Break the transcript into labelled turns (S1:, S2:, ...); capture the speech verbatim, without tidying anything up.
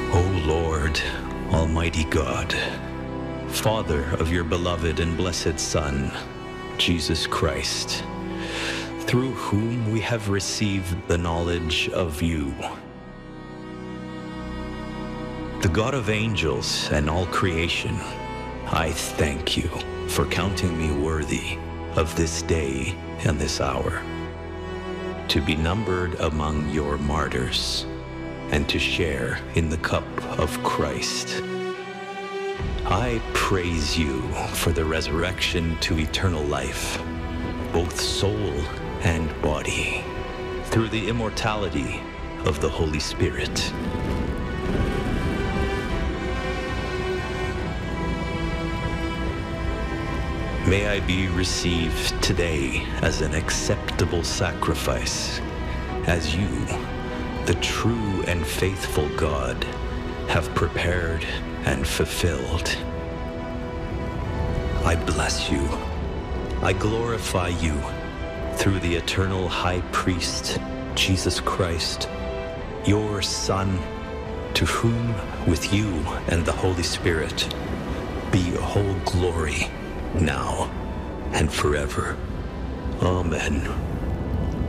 S1: O Lord, Almighty God, Father of your beloved and blessed Son, Jesus Christ, through whom we have received the knowledge of you, the God of angels and all creation, I thank you for counting me worthy of this day and this hour, to be numbered among your martyrs and to share in the cup of Christ. I praise you for the resurrection to eternal life, both soul and body, through the immortality of the Holy Spirit. May I be received today as an acceptable sacrifice, as you, the true and faithful God, have prepared and fulfilled. I bless you. I glorify you through the eternal High Priest, Jesus Christ, your Son, to whom, with you and the Holy Spirit, be all glory, now and forever. Amen.